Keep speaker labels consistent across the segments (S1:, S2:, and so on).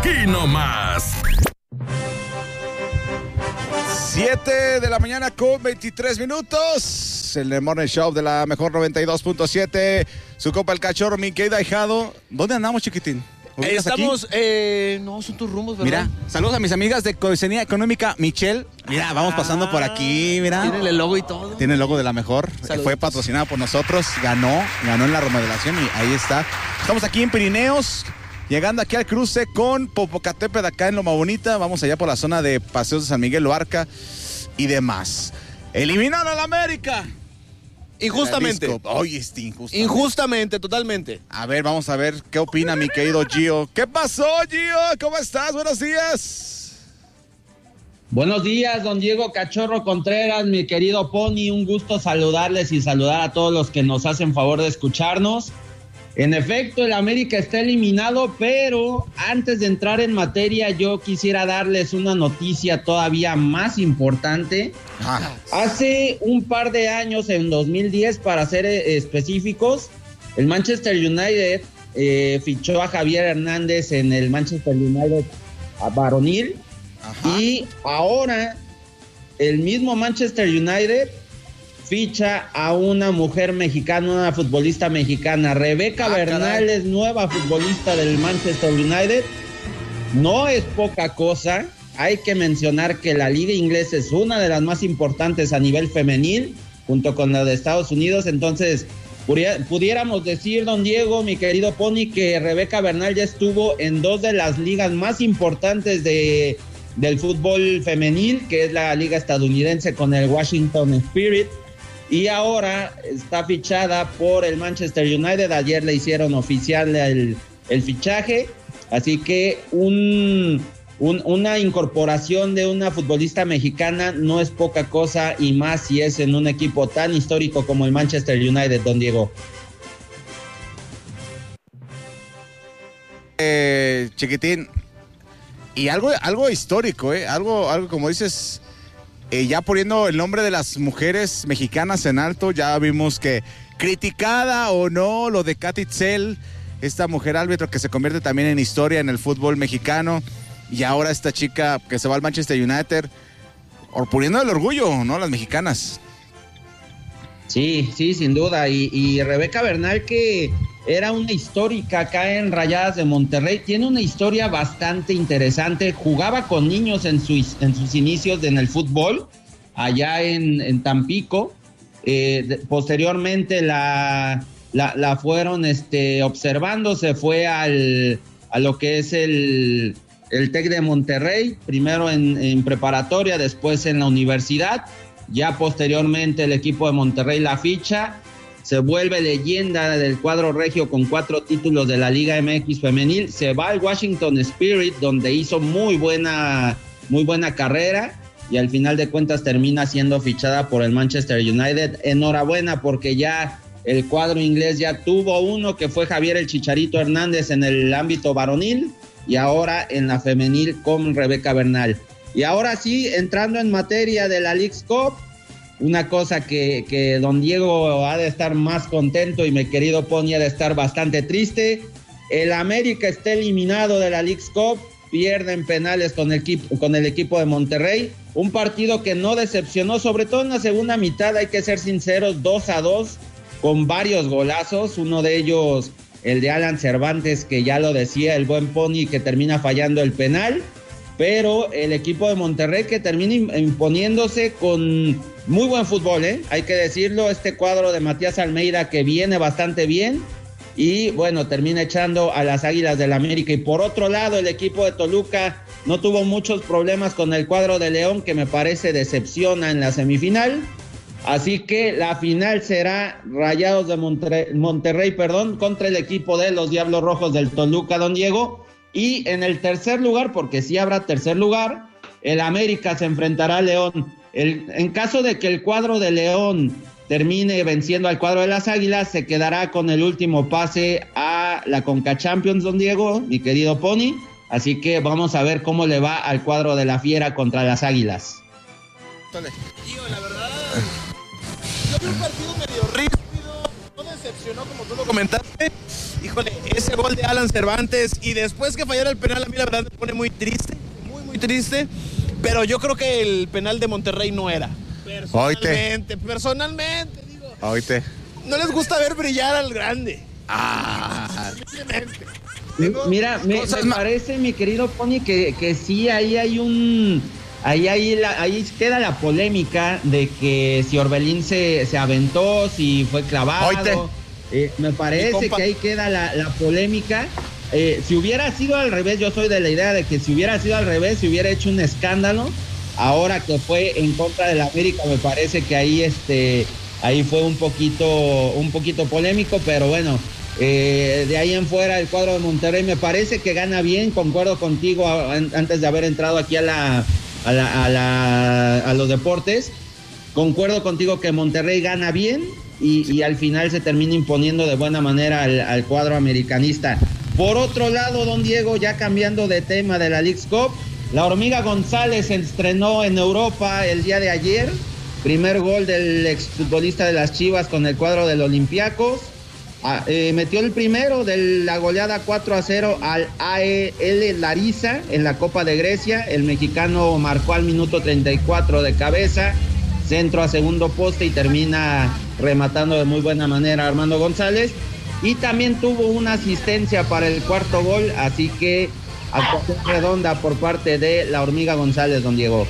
S1: aquí nomás.
S2: 7 de la mañana con 23 minutos. El Morning Show de la mejor 92.7. Su compa el cachorro, mi querido ahijado. ¿Dónde andamos, chiquitín?
S3: Estamos, no, son tus rumbos, ¿verdad?
S2: Mira, saludos a mis amigas de Cohesionía Económica, Michelle. Mira, vamos pasando por aquí, mira.
S3: Tiene el logo y todo.
S2: Tiene el logo de la mejor.
S3: Saludos.
S2: Fue patrocinada por nosotros, ganó en la remodelación y ahí está. Estamos aquí en Pirineos, llegando aquí al cruce con Popocatépetl, acá en Loma Bonita. Vamos allá por la zona de Paseos de San Miguel Loarca y demás. Eliminaron a la América.
S3: Injustamente.
S2: Oye, injustamente.
S3: Injustamente, totalmente.
S2: A ver, vamos a ver qué opina mi querido Gio. ¿Qué pasó, Gio? ¿Cómo estás? Buenos días.
S4: Buenos días, don Diego Cachorro Contreras, mi querido Pony. Un gusto saludarles y saludar a todos los que nos hacen favor de escucharnos. En efecto, el América está eliminado, pero antes de entrar en materia, yo quisiera darles una noticia todavía más importante. Hace un par de años, en 2010, para ser específicos, el Manchester United fichó a Javier Hernández en el Manchester United varonil. Ajá. Y ahora el mismo Manchester United ficha a una mujer mexicana, una futbolista mexicana. Rebeca Bernal es nueva futbolista del Manchester United. No es poca cosa. Hay que mencionar que la liga inglesa es una de las más importantes a nivel femenil, junto con la de Estados Unidos. Entonces, pudiéramos decir, don Diego, mi querido Pony, que Rebeca Bernal ya estuvo en dos de las ligas más importantes del fútbol femenil, que es la liga estadounidense con el Washington Spirit. Y ahora está fichada por el Manchester United. Ayer le hicieron oficial el fichaje. Así que una incorporación de una futbolista mexicana no es poca cosa, y más si es en un equipo tan histórico como el Manchester United, don Diego.
S2: Chiquitín, y algo histórico, algo como dices. Ya poniendo el nombre de las mujeres mexicanas en alto, ya vimos que criticada o no lo de Katy Tzell, esta mujer árbitro que se convierte también en historia en el fútbol mexicano, y ahora esta chica que se va al Manchester United, poniendo el orgullo, ¿no? Las mexicanas.
S4: Sí, sin duda, y Rebeca Bernal, que era una histórica acá en Rayadas de Monterrey, tiene una historia bastante interesante. Jugaba con niños en sus inicios en el fútbol, allá en Tampico. Posteriormente la fueron observando, se fue a lo que es el TEC de Monterrey, primero en preparatoria, después en la universidad. Ya posteriormente el equipo de Monterrey la ficha, se vuelve leyenda del cuadro regio con 4 títulos de la Liga MX femenil, se va al Washington Spirit, donde hizo muy buena carrera, y al final de cuentas termina siendo fichada por el Manchester United. Enhorabuena, porque ya el cuadro inglés ya tuvo uno, que fue Javier el Chicharito Hernández en el ámbito varonil, y ahora en la femenil con Rebeca Bernal. Y ahora sí, entrando en materia de la Leagues Cup, una cosa que don Diego ha de estar más contento y mi querido Pony ha de estar bastante triste. El América está eliminado de la Leagues Cup, pierde en penales con el equipo de Monterrey. Un partido que no decepcionó, sobre todo en la segunda mitad, hay que ser sinceros, 2-2, con varios golazos. Uno de ellos, el de Alan Cervantes, que ya lo decía el buen Pony, que termina fallando el penal. Pero el equipo de Monterrey que termina imponiéndose con muy buen fútbol, hay que decirlo. Este cuadro de Matías Almeida, que viene bastante bien, y bueno, termina echando a las Águilas del América. Y por otro lado, el equipo de Toluca no tuvo muchos problemas con el cuadro de León, que me parece decepciona en la semifinal. Así que la final será Rayados de Monterrey, contra el equipo de los Diablos Rojos del Toluca, don Diego. Y en el tercer lugar, porque sí habrá tercer lugar, el América se enfrentará a León. En caso de que el cuadro de León termine venciendo al cuadro de las Águilas, se quedará con el último pase a la Conca Champions, don Diego, mi querido Pony. Así que vamos a ver cómo le va al cuadro de la Fiera contra las Águilas.
S3: Tío, la verdad, yo vi un partido medio rígido, no decepcionó como tú lo comentaste. Híjole, ese gol de Alan Cervantes y después que fallara el penal, a mí la verdad me pone muy triste, muy triste. Pero yo creo que el penal de Monterrey no era. Personalmente, digo.
S2: Oíste.
S3: No les gusta ver brillar al grande.
S4: Mira, me parece, mi querido Pony, que sí, ahí hay un... Ahí queda la polémica de que si Orbelín se aventó, si fue clavado. Me parece que ahí queda la polémica. Si hubiera sido al revés, yo soy de la idea de que si hubiera sido al revés, si hubiera hecho un escándalo, ahora que fue en contra de la América, me parece que ahí fue un poquito polémico, pero bueno, de ahí en fuera el cuadro de Monterrey me parece que gana bien. Concuerdo contigo antes de haber entrado aquí a los deportes. Concuerdo contigo que Monterrey gana bien y al final se termina imponiendo de buena manera al cuadro americanista. Por otro lado, don Diego, ya cambiando de tema de la Leagues Cup, la Hormiga González se estrenó en Europa el día de ayer. Primer gol del exfutbolista de las Chivas con el cuadro del Olympiacos. Metió el primero de la goleada 4-0 al AEL Larissa en la Copa de Grecia. El mexicano marcó al minuto 34 de cabeza, centro a segundo poste y termina rematando de muy buena manera Armando González. Y también tuvo una asistencia para el cuarto gol, así que actuación redonda por parte de la Hormiga González, don Diego.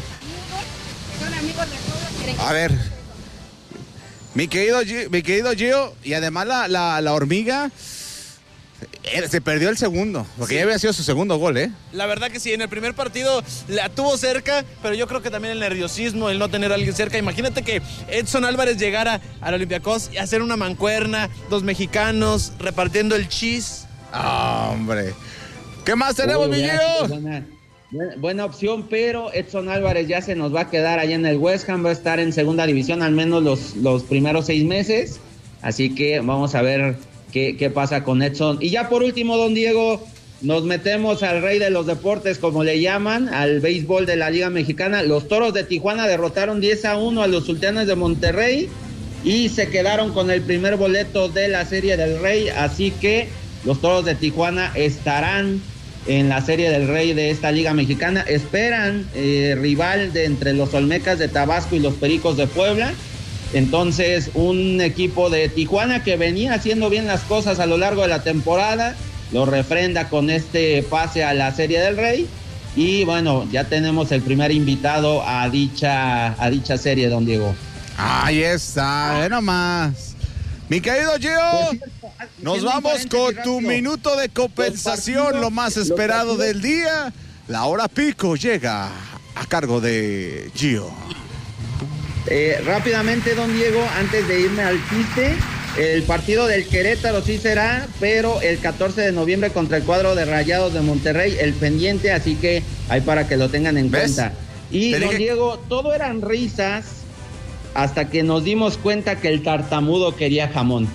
S2: A ver, mi querido Gio, y además la Hormiga se perdió el segundo, porque ya había sido su segundo gol, ¿eh?
S3: La verdad que sí, en el primer partido la tuvo cerca, pero yo creo que también el nerviosismo, el no tener a alguien cerca. Imagínate que Edson Álvarez llegara al Olympiacos y hacer una mancuerna, dos mexicanos repartiendo el chis.
S2: Hombre, ¿qué más tenemos, mi Gio?
S4: Buena opción, pero Edson Álvarez ya se nos va a quedar allá en el West Ham, va a estar en segunda división al menos los primeros 6 meses, así que vamos a ver qué pasa con Edson. Y ya por último, don Diego, nos metemos al rey de los deportes, como le llaman, al béisbol de la Liga Mexicana. Los Toros de Tijuana derrotaron 10-1 a los Sultanes de Monterrey y se quedaron con el primer boleto de la Serie del Rey, así que los Toros de Tijuana estarán en la Serie del Rey de esta Liga Mexicana. Esperan rival de entre los Olmecas de Tabasco y los Pericos de Puebla. Entonces, un equipo de Tijuana que venía haciendo bien las cosas a lo largo de la temporada, lo refrenda con este pase a la Serie del Rey. Y bueno, ya tenemos el primer invitado a dicha serie, don Diego.
S2: Ahí está, ve nomás. Mi querido Gio, nos vamos con tu minuto de compensación, lo más esperado del día. La hora pico llega a cargo de Gio.
S4: Rápidamente, don Diego, antes de irme al quiste, el partido del Querétaro sí será, pero el 14 de noviembre contra el cuadro de Rayados de Monterrey, el pendiente, así que ahí para que lo tengan en cuenta. Y don Diego, todo eran risas hasta que nos dimos cuenta que el tartamudo quería jamón.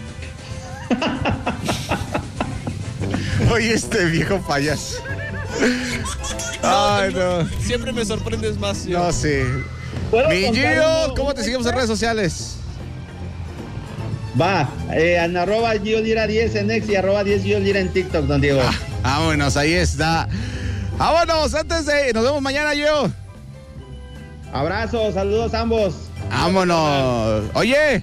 S2: Oye, este viejo payaso. Ay, no.
S3: Siempre me sorprendes más. Yo.
S2: No, sí. Mi Gio, ¿cómo te seguimos en redes sociales?
S4: Va, en @GioLira10 en X y @10GioLira en TikTok, don Diego.
S2: Vámonos, ahí está. Vámonos, nos vemos mañana, Gio.
S4: Abrazos, saludos a ambos.
S2: Vámonos. Oye.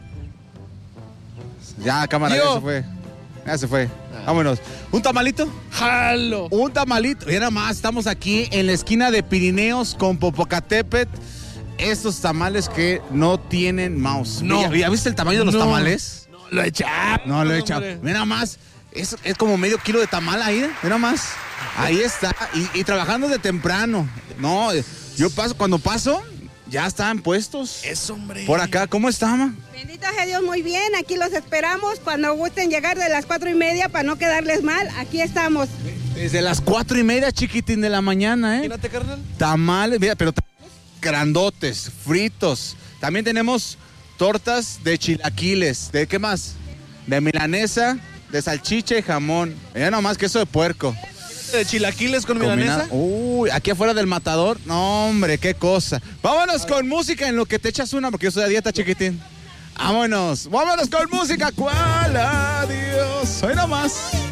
S2: Ya, cámara,
S3: Gio.
S2: ya se fue. Ya se fue. Vámonos. ¿Un tamalito?
S3: ¡Jalo!
S2: Un tamalito. Mira más, estamos aquí en la esquina de Pirineos con Popocatépetl. Estos tamales que no tienen mouse.
S3: No.
S2: ¿Ya viste el tamaño de los tamales?
S3: No lo he echado.
S2: No lo he echado. Mira más, es como medio kilo de tamal ahí, mira más. Ahí está. Y trabajando de temprano. No, yo cuando paso, ya están puestos.
S3: Eso, hombre.
S2: Por acá, ¿cómo está, mamá?
S1: Bendito sea Dios, muy bien. Aquí los esperamos cuando gusten llegar de las 4:30 para no quedarles mal. Aquí estamos.
S2: Desde las 4:30, chiquitín, de la mañana,
S3: Imagínate, carnal.
S2: Tamales, mira, pero grandotes, fritos. También tenemos tortas de chilaquiles. ¿De qué más? De milanesa, de salchicha y jamón. Mira nomás, queso de puerco.
S3: ¿De chilaquiles con milanesa?
S2: Uy, aquí afuera del matador. No, hombre, qué cosa. Vámonos con música en lo que te echas una, porque yo soy a dieta, chiquitín. Vámonos con música. ¿Cuál? Adiós. Hoy nomás.